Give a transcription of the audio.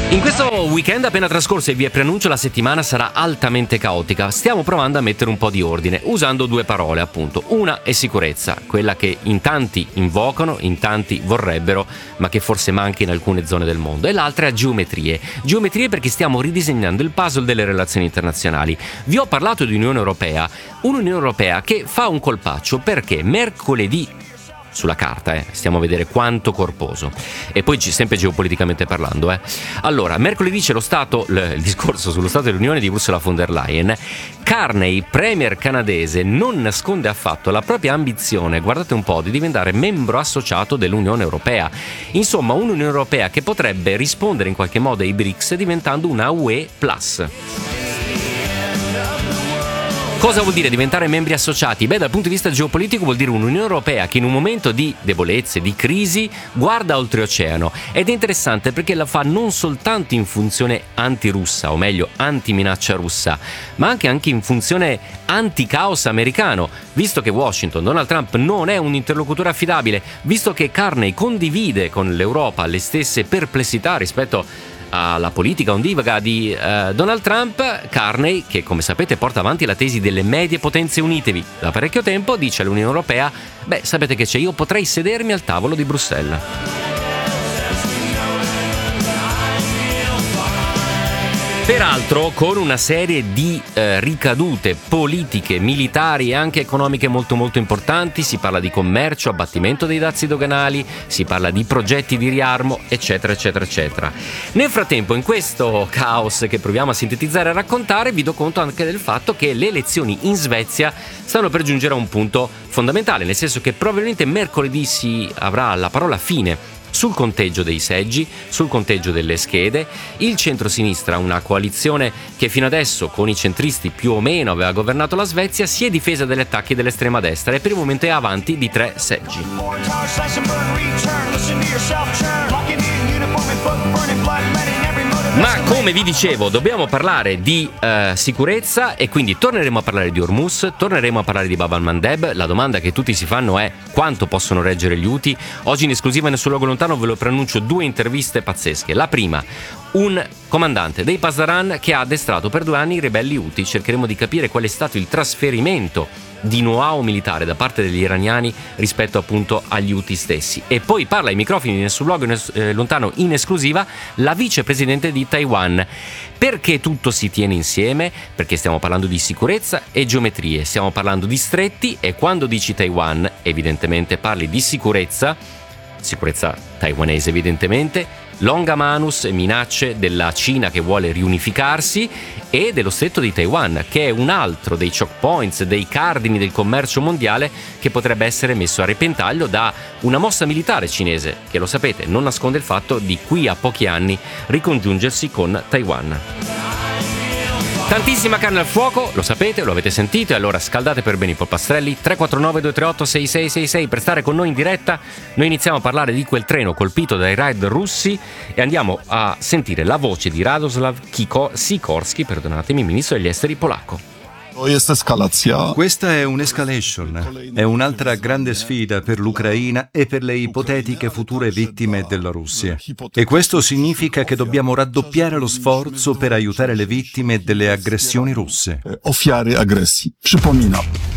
In questo weekend appena trascorso, e vi preannuncio, la settimana sarà altamente caotica. Stiamo provando a mettere un po' di ordine, usando due parole appunto. Una è sicurezza, quella che in tanti invocano, in tanti vorrebbero, ma che forse manca in alcune zone del mondo. E l'altra è geometrie. Geometrie perché stiamo ridisegnando il puzzle delle relazioni internazionali. Vi ho parlato di un'Unione Europea che fa un colpaccio perché mercoledì, sulla carta, stiamo a vedere quanto corposo, e poi sempre geopoliticamente parlando, Allora, mercoledì c'è il discorso sullo Stato dell'Unione di Ursula von der Leyen. Carney, premier canadese, non nasconde affatto la propria ambizione, guardate un po', di diventare membro associato dell'Unione Europea. Insomma, un'Unione Europea che potrebbe rispondere in qualche modo ai BRICS diventando una UE+. Cosa vuol dire diventare membri associati? Beh, dal punto di vista geopolitico vuol dire un'Unione Europea che in un momento di debolezze, di crisi, guarda oltreoceano. Ed è interessante perché la fa non soltanto in funzione anti-russa, o meglio anti-minaccia russa, ma anche in funzione anti-caos americano, visto che Washington, Donald Trump, non è un interlocutore affidabile, visto che Carney condivide con l'Europa le stesse perplessità rispetto alla politica ondivaga di Donald Trump. Carney, che come sapete porta avanti la tesi delle medie potenze unitevi da parecchio tempo, dice all'Unione Europea: beh, sapete che c'è, io potrei sedermi al tavolo di Bruxelles. Peraltro con una serie di ricadute politiche, militari e anche economiche molto molto importanti. Si parla di commercio, abbattimento dei dazi doganali, si parla di progetti di riarmo, eccetera eccetera eccetera. Nel frattempo, in questo caos che proviamo a sintetizzare e a raccontare, vi do conto anche del fatto che le elezioni in Svezia stanno per giungere a un punto fondamentale, nel senso che probabilmente mercoledì si avrà la parola fine sul conteggio dei seggi, sul conteggio delle schede. Il centrosinistra, una coalizione che fino adesso con i centristi più o meno aveva governato la Svezia, si è difesa dagli attacchi dell'estrema destra e per il momento è avanti di 3 seggi. Ma come vi dicevo, dobbiamo parlare di sicurezza, e quindi torneremo a parlare di Hormuz, torneremo a parlare di Bab al-Mandeb. La domanda che tutti si fanno è: quanto possono reggere gli Houthi? Oggi in esclusiva nel Sul Luogo Lontano ve lo preannuncio, 2 interviste pazzesche. La prima, un comandante dei Pasdaran che ha addestrato per 2 anni i ribelli Houthi. Cercheremo di capire qual è stato il trasferimento di know-how militare da parte degli iraniani rispetto appunto agli Houthi stessi. E poi parla ai microfoni nel Sul Luogo Lontano in esclusiva la vicepresidente di Taiwan. Perché tutto si tiene insieme? Perché stiamo parlando di sicurezza e geometrie, stiamo parlando di stretti, e quando dici Taiwan evidentemente parli di sicurezza taiwanese evidentemente, longa manus e minacce della Cina che vuole riunificarsi, e dello stretto di Taiwan, che è un altro dei choke points, dei cardini del commercio mondiale, che potrebbe essere messo a repentaglio da una mossa militare cinese che, lo sapete, non nasconde il fatto di qui a pochi anni ricongiungersi con Taiwan. Tantissima carne al fuoco, lo sapete, lo avete sentito, e allora scaldate per bene i polpastrelli. 349 238 6666 per stare con noi in diretta. Noi iniziamo a parlare di quel treno colpito dai raid russi e andiamo a sentire la voce di Radoslav Sikorski, perdonatemi, ministro degli esteri polacco. Questa è un'escalation, è un'altra grande sfida per l'Ucraina e per le ipotetiche future vittime della Russia. E questo significa che dobbiamo raddoppiare lo sforzo per aiutare le vittime delle aggressioni russe. Ofiary agresji. Przypominam.